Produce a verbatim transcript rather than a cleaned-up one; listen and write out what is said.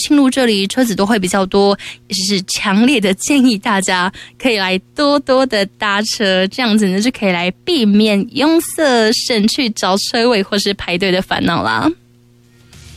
进入这里车子都会比较多，也是强烈的建议大家可以来多多的搭车，这样子呢就可以来避免拥塞，省去找车位或是排队的烦恼啦。